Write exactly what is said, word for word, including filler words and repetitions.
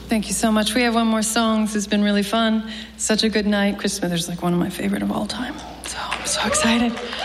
Thank you so much. We have one more song. This has been really fun. Such a good night. Chris Smithers is like one of my favorite of all time. So I'm so excited.